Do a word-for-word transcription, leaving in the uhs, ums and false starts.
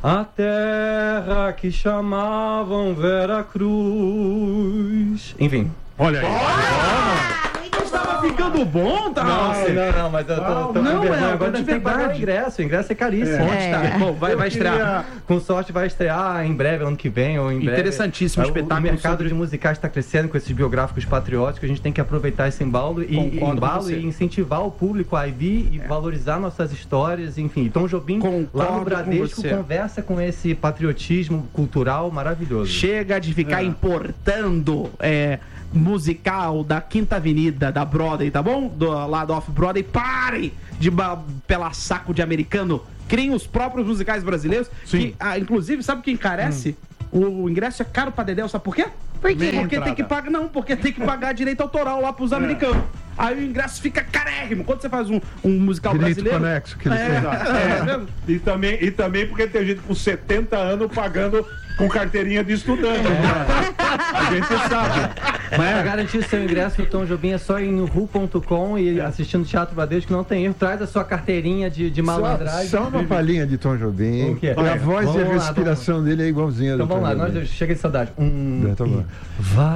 A terra que chamavam Veracruz. Enfim. Olha aí. Ah, Tava ficando bom, tá? Não, não, não, mas eu tô, tô não, com vergonha. é, Agora de tem que pagar o verdade. ingresso. O ingresso é caríssimo. É. Onde tá? Bom, vai, vai estrear. Queria... Com sorte vai estrear em breve, ano que vem ou em breve. Interessantíssimo o, espetáculo. O mercado sobre... de musicais está crescendo com esses biográficos patrióticos. A gente tem que aproveitar esse embalo e, embalo e incentivar o público a vir e é. valorizar nossas histórias. Enfim, Tom Jobim, Concordo lá no Bradesco, com conversa com esse patriotismo cultural maravilhoso. Chega de ficar é. importando... É... musical da Quinta Avenida, da Broadway, tá bom? Do lado Off-Broadway, parem de pela saco de americano, criem os próprios musicais brasileiros. Sim. Que, ah, inclusive, sabe o que encarece? Hum. O ingresso é caro pra dedéu, sabe por quê? Por quê? Porque tem que pagar, não, porque tem que pagar direito autoral lá pros é. americanos. Aí o ingresso fica carérrimo. Quando você faz um, um musical direito brasileiro... Conexo, que eles é, é, é. E, também, e também porque tem gente com setenta anos pagando com carteirinha de estudante. É. A gente sabe. Mas para garantir seu ingresso no Tom Jobim é só ir no ru ponto com e assistindo Teatro Bradesco, que não tem erro. Traz a sua carteirinha de, de malandragem. Só, só uma palhinha de Tom Jobim. E a voz vamos e a respiração lá, dele é igualzinha. Então vamos lá, nós chega de saudade. Um, é, tá bom. Vai.